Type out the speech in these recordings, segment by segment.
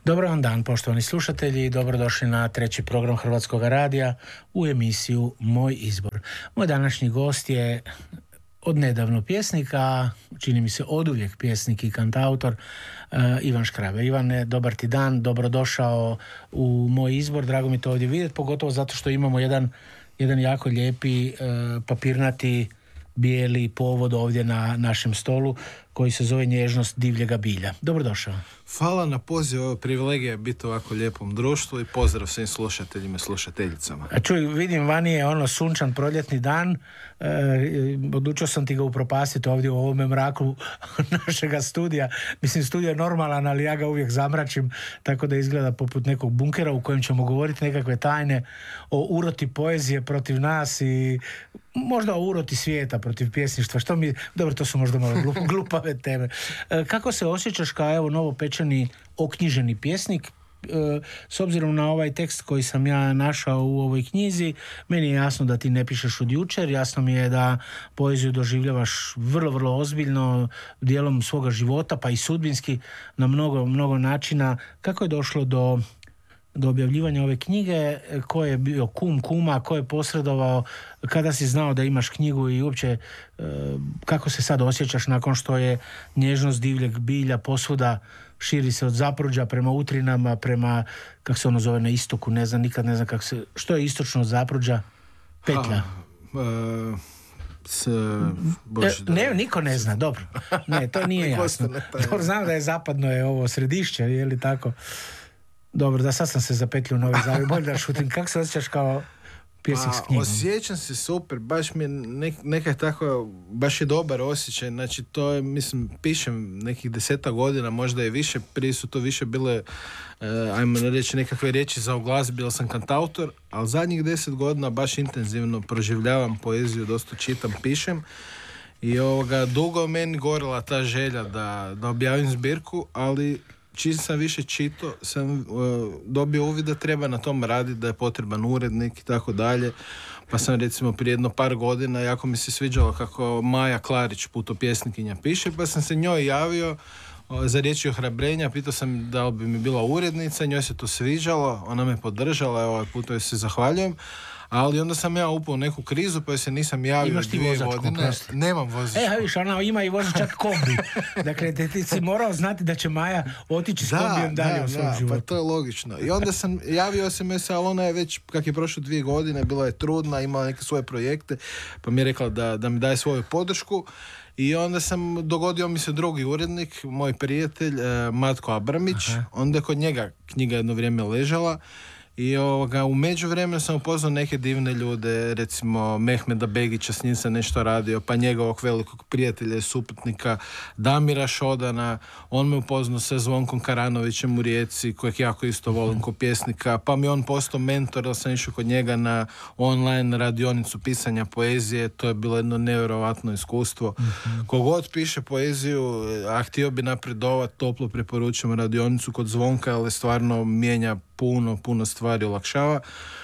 Dobar vam dan, poštovani slušatelji, dobrodošli na treći program Hrvatskog radija u emisiju Moj izbor. Moj današnji gost je odnedavno pjesnik, a čini mi se oduvijek pjesnik i kantautor, Ivan Škrabe. Ivane, dobar ti dan, dobrodošao u Moj izbor, drago mi to ovdje vidjeti, pogotovo zato što imamo jedan jako lijepi papirnati bijeli povod ovdje na našem stolu koji se zove Nježnost divljega bilja. Dobrodošao. Hvala na poziv, ovo privilegija je biti u ovako lijepom društvu i pozdrav svim slušateljima i slušateljicama. A čuj, vidim, vani je sunčan proljetni dan, odlučio sam ti ga upropastiti ovdje u ovome mraku našega studija. Mislim, studio je normalan, ali ja ga uvijek zamračim, tako da izgleda poput nekog bunkera u kojem ćemo govoriti nekakve tajne o uroti poezije protiv nas i možda o uroti svijeta protiv pjesništva. Dobro, to su možda malo glupave teme. Kako se osjećaš kao novopečeni oknjiženi pjesnik? S obzirom na ovaj tekst koji sam ja našao u ovoj knjizi, meni je jasno da ti ne pišeš od jučer, jasno mi je da poeziju doživljavaš vrlo, vrlo ozbiljno, dijelom svoga života, pa i sudbinski na mnogo načina. Kako je došlo do objavljivanja ove knjige? Ko je bio kuma, ko je posredovao, kada si znao da imaš knjigu i uopće kako se sad osjećaš nakon što je Nježnost divljeg bilja posvuda, širi se od Zapruđa prema Utrinama, prema, kako se ono zove na istoku, nikad ne znam kako se, što je istočno od Zapruđa? Petlja. Niko ne zna, dobro. Ne, to nije jasno. Dobro, znam da je zapadno je ovo središće, je li tako? Dobro, da sad sam se zapetljio u Novi Zagreb, bolje da šutim. Kako se osjećaš kao pjesnik s knjigom? Osjećam se super, baš mi je neka tako, baš je dobar osjećaj, znači to je, mislim, pišem nekih 10 godina, možda i više, prije su to više bile, ajmo reći, nekakve riječi za oglas, bio sam kantautor, ali zadnjih 10 godina baš intenzivno proživljavam poeziju, dosta čitam, pišem. I dugo meni gorila ta želja da objavim zbirku, ali čim sam više čitao, sam dobio uvid da treba na tom raditi, da je potreban urednik i tako dalje. Pa sam recimo prije jedno par godina, jako mi se sviđalo kako Maja Klarić, putopjesnikinja, piše, pa sam se njoj javio za riječi ohrabrenja, pitao sam da li bi mi bila urednica, njoj se to sviđalo, ona me podržala, ovaj put joj se zahvaljujem. Ali onda sam ja upao u neku krizu, pa se nisam javio. Imaš ti vozačku, prosti? Nemam vozačku. Viš, ona ima i vozačak kombi. Dakle, ti si morao znati da će Maja otići s kombijem dalje u svom životu. Pa to je logično. I onda sam javio se ali ona je već, kak je prošlo 2 godine, bila je trudna, imala neke svoje projekte, pa mi je rekla da mi daje svoju podršku. I onda dogodio mi se drugi urednik, moj prijatelj, Matko Abramić. Aha. Onda je kod njega knjiga jedno vrijeme ležala. I u međuvremenu sam upoznao neke divne ljude, recimo Mehmeda Begića, s njim sam nešto radio, pa njegovog velikog prijatelja i suputnika Damira Šodana, on me upoznao sa Zvonkom Karanovićem u Rijeci, kojeg jako isto volim ko pjesnika, pa mi on postao mentor, da sam išao kod njega na online radionicu pisanja poezije, to je bilo jedno nevjerovatno iskustvo. Kogod piše poeziju, a htio bi napredovati, toplo preporučujem radionicu kod Zvonka, ali stvarno mijenja puno stvari, olakšava.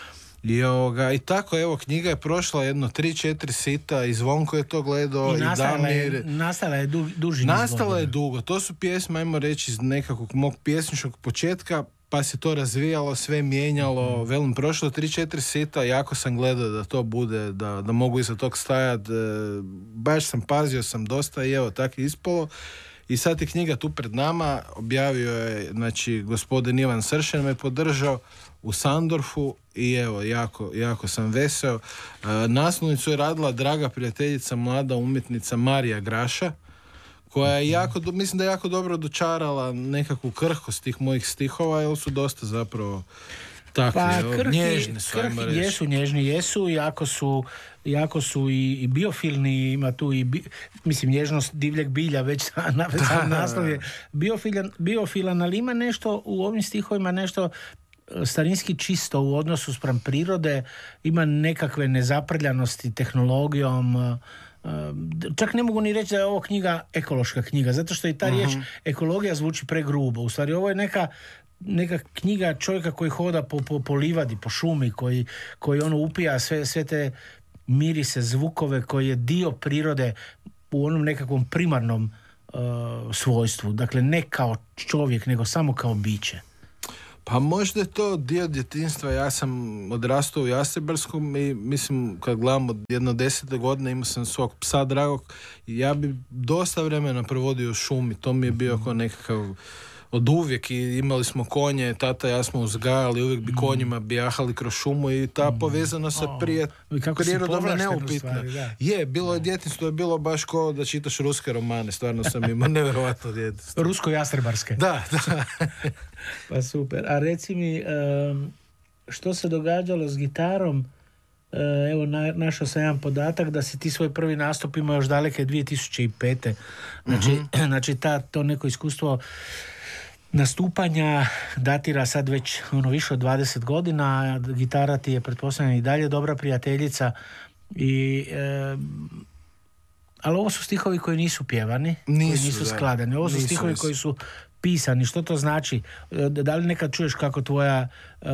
I tako, evo, knjiga je prošla jedno 3-4 sita i Zvonko je to gledao. Nastala je duži. Nastala je dugo. To su pjesme, ajmo reći, iz nekakvog mog pjesničkog početka, pa se to razvijalo, sve mijenjalo. Velim, prošlo 3-4 sita, jako sam gledao da to bude, da mogu iza tog stajati. Baš sam pazio sam dosta i evo, tako je ispalo. I sad je knjiga tu pred nama, objavio je, znači, gospodin Ivan Sršen me podržao u Sandorfu i evo, jako sam veseo. Naslovnicu je radila draga prijateljica, mlada umjetnica Marija Graša, koja je mislim da je jako dobro dočarala nekakvu krhkost tih mojih stihova, jer su dosta zapravo takvi, nježni su, ajmo reći. Jesu nježni, jako su i biofilni, ima tu i mislim, Nježnost divljeg bilja, već sam naslov je biofilan, ali ima nešto u ovim stihovima, nešto starinski čisto u odnosu spram prirode, ima nekakve nezaprljanosti tehnologijom. Čak ne mogu ni reći da je ovo knjiga ekološka knjiga, zato što i ta riječ ekologija zvuči pregrubo. U stvari ovo je neka knjiga čovjeka koji hoda po livadi, po šumi, koji ono upija sve te mirise, zvukove, koji je dio prirode u onom nekakvom primarnom svojstvu. Dakle, ne kao čovjek, nego samo kao biće. Pa možda je to dio djetinjstva. Ja sam odrastao u Jastrebarskom i mislim, kad gledamo 10 godine, imao sam svog psa dragog i ja bi dosta vremena provodio u šumi. To mi je bio kao nekakav od uvijek i imali smo konje, tata i ja smo uzgajali, uvijek bi konjima bijahali kroz šumu i ta povezana sa prirodom je neupitna. Je, bilo je djetinjstvo, je bilo baš kao da čitaš ruske romane, stvarno sam imao nevjerovatno djetinjstvo. Rusko-jastrebarske. Da. Pa super. A reci mi, što se događalo s gitarom? Evo, našao sam jedan podatak da si ti svoj prvi nastup imao još daleke 2005. Znači to neko iskustvo nastupanja datira sad već više od 20 godina. Gitara ti je, pretpostavljam, i dalje dobra prijateljica. Ali ovo su stihovi koji nisu pjevani, koji nisu skladani. Ovo su stihovi koji su pisani. Što to znači? Da li nekad čuješ kako tvoja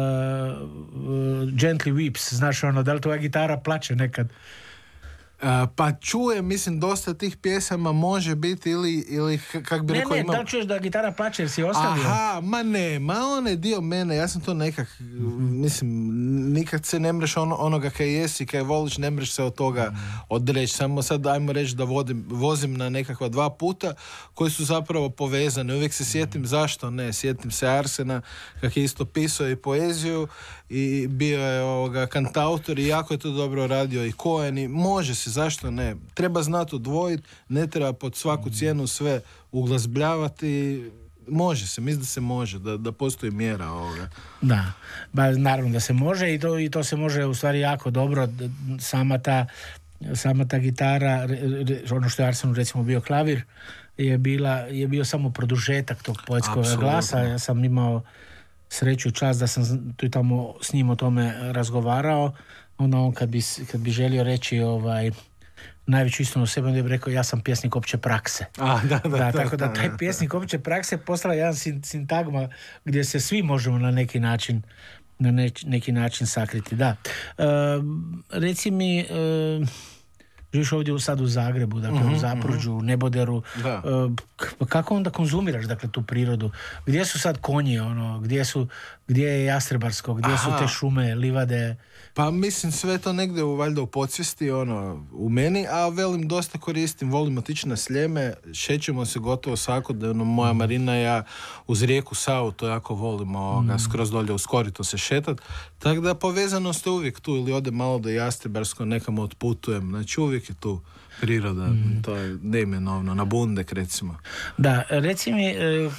Gently Weeps, znaš da li tvoja gitara plače nekad? Pa čujem, mislim, dosta tih pjesama može biti ili kak bi rekao... Da li čuješ da gitara plače jer si ostavio? Onaj dio mene, ja sam to mislim, nikad se ne mreš onoga kaj jesi, kaj voliš, ne mreš se od toga odreći. Samo sad ajmo reći da vozim na nekakva 2 puta koji su zapravo povezani. Uvijek se sjetim zašto ne. Sjetim se Arsena, kak je isto pisao i poeziju i bio je kantautor i jako je to dobro radio i Cohen i može se, zašto ne? Treba znati odvojiti, ne treba pod svaku cijenu sve uglazbljavati. Može se, mislim da se može, da postoji mjera ovoga. Da, naravno da se može i to se može u stvari jako dobro. Sama ta gitara, ono što je Arsenu recimo bio klavir, je bio samo produžetak tog poetskog glasa. Ja sam imao sreću i čast da sam tu i tamo s njim o tome razgovarao. Onda on kad bi želio reći najveću istinu o sebi, onda bi rekao ja sam pjesnik opće prakse. Tako da taj pjesnik opće prakse postala jedan sintagma gdje se svi možemo na neki način sakriti. Da. Reci mi, živiš ovdje sad u Zagrebu, dakle u Zapruđu, u Neboderu. Kako onda konzumiraš tu prirodu? Gdje su sad konji, gdje je Jastrebarsko, gdje su te šume, livade? Pa mislim sve to negdje valjda u podsvijesti, u meni, a velim dosta koristim, volim otići na Sljeme, šećemo se gotovo svakodnevno, moja Marina i ja uz rijeku Savu, to jako volimo, skroz dolje uz korito se šetat, tako da povezanost je uvijek tu, ili ode malo do Jastrebarsko, nekam otputujem, znači uvijek je tu priroda, to je neimenovno, na Bundek recimo. Da, reci mi,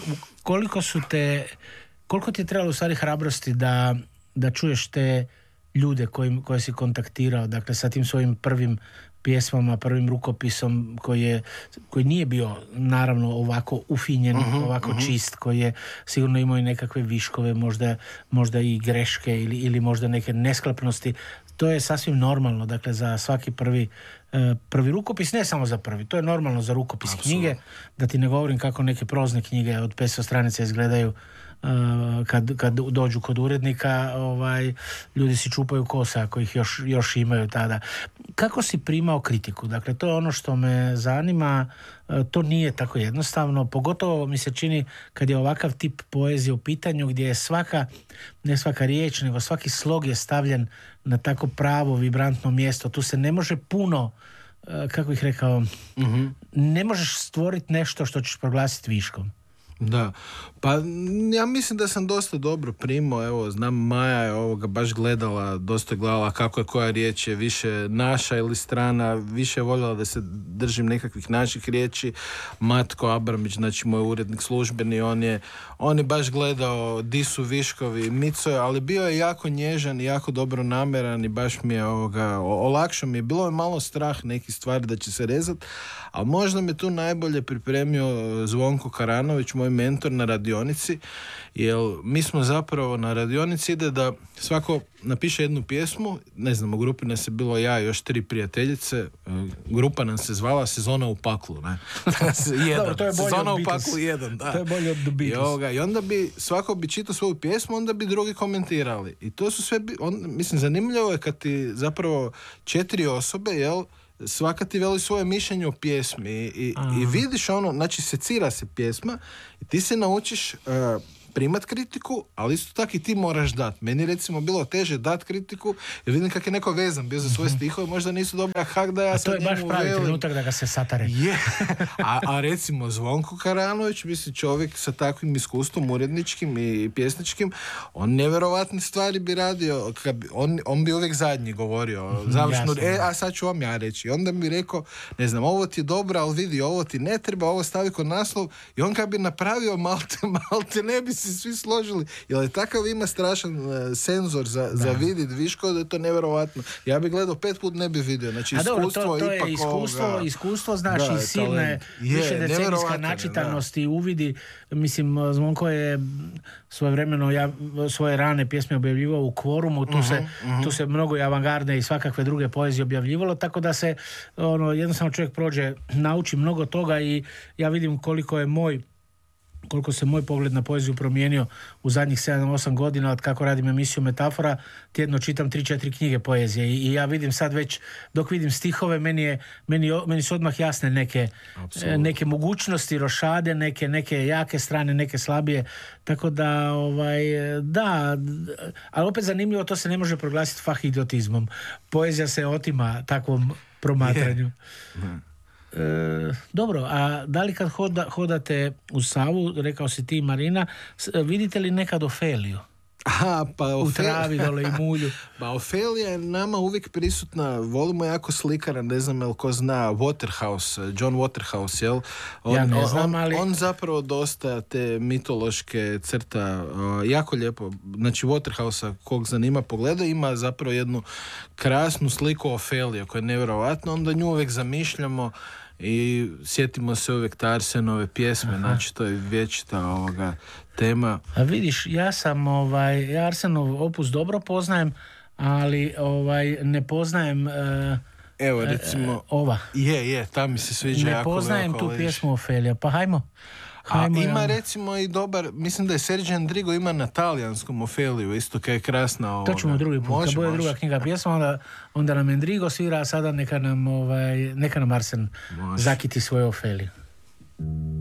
koliko ti je trebalo u stvari hrabrosti da čuješ te ljude koje si kontaktirao, dakle sa tim svojim prvim pjesmama, prvim rukopisom koji nije bio naravno ovako ufinjen, ovako čist, koji je sigurno imao i nekakve viškove, možda i greške ili možda neke nesklepnosti. To je sasvim normalno, dakle za svaki prvi rukopis, ne samo za prvi, to je normalno za rukopis knjige, da ti ne govorim kako neke prozne knjige od 500 stranica izgledaju kad dođu kod urednika, ljudi si čupaju kosa ako ih još imaju tada. Kako si primao kritiku? Dakle, to je ono što me zanima. To nije tako jednostavno, pogotovo mi se čini kad je ovakav tip poezije u pitanju gdje je ne svaka riječ, nego svaki slog je stavljen na tako pravo, vibrantno mjesto. Tu se ne može puno, kako bih rekao, ne možeš stvoriti nešto što ćeš proglasiti viškom. Da, pa ja mislim da sam dosta dobro primao, evo, znam Maja je baš dosta gledala kako je koja riječ je više naša ili strana, više je voljela da se držim nekakvih naših riječi. Matko Abramić, znači moj urednik službeni, on je baš gledao di su viškovi, Mico je, ali bio je jako nježan i jako dobro nameran i baš mi je olakšao mi je, bilo je malo strah nekih stvari da će se rezat, ali možda me tu najbolje pripremio Zvonko Karanović, moj mentor na radionici, jer mi smo zapravo na radionici ide da svako napiše jednu pjesmu, ne znam, u grupi nas je bilo ja i još 3 prijateljice, grupa nam se zvala Sezona u paklu, ne? Sezona u paklu 1, da. To je bolje od The Beatles. I onda bi, svako bi čitao svoju pjesmu, onda bi drugi komentirali. I to su sve, mislim, zanimljivo je kad ti zapravo 4 osobe, svaka ti veli svoje mišljenje o pjesmi i vidiš znači secira se pjesma i ti se naučiš primat kritiku, ali isto tako i ti moraš dat. Meni recimo bilo teže dat kritiku, jer vidim kak je neko vezan bio za svoje stihove, možda nisu dobra hak da ja sad njemu velim. A to je baš pravi trenutak da ga se satare. Je. A recimo Zvonko Karanović, mislim čovjek sa takvim iskustvom uredničkim i pjesničkim, on nevjerovatne stvari bi radio, on bi uvijek zadnji govorio, završno, a sad ću vam ja reći. I onda bi rekao, ne znam, ovo ti je dobro, ali vidi, ovo ti ne treba, ovo stavi kod naslov, i on kad bi napravio malte ne bi se svi složili, jer je takav ima strašan senzor za vidit viško, da je to nevjerovatno. Ja bi gledao 5 put, ne bi vidio. Znači, iskustvo to je ipak iskustvo, znaš, i silne više decenijska načitanost i uvidi. Mislim, Zvonko je svojevremeno svoje rane pjesme objavljivao u Kvorumu, tu se mnogo i avangardne i svakakve druge poezije objavljivalo, tako da se jednostavno čovjek prođe, nauči mnogo toga i ja vidim koliko se moj pogled na poeziju promijenio u zadnjih 7-8 godina od kako radim emisiju Metafora, tjedno čitam 3-4 knjige poezije i ja vidim sad već, dok vidim stihove, meni su odmah jasne neke mogućnosti, rošade, neke jake strane, neke slabije, tako da da, ali opet zanimljivo, to se ne može proglasiti fah idiotizmom. Poezija se otima takvom promatranju. Dobro, a da li kad hodate u Savu, rekao si ti Marina, vidite li nekad Ofeliju? U travi dole i mulju. Pa Ofelija je nama uvijek prisutna, volimo jako slikara, ne znam jel ko zna, Waterhouse, John Waterhouse, jel? Ja ne znam, ali... On zapravo dosta te mitološke crta, jako lijepo, znači Waterhouse, kog zanima pogleda, ima zapravo jednu krasnu sliku Ofelije koja je nevjerovatna, onda nju uvijek zamišljamo i sjetimo se uvijek Tarsenove pjesme, znači to je vječita tema. A vidiš, ja Arsenov opus dobro poznajem, ali ne poznajem evo recimo ova. Ta mi se sviđa jako. Ne poznajem tu pjesmu Ofelija, pa hajmo. Ima recimo i dobar, mislim da je Sergio Endrigo ima na talijanskom Ofeliju, isto kaj je krasna. To ćemo drugi put, kad bude druga knjiga pjesma, onda nam Endrigo svira, a sada neka nam Arsen zakiti svoju Ofeliju.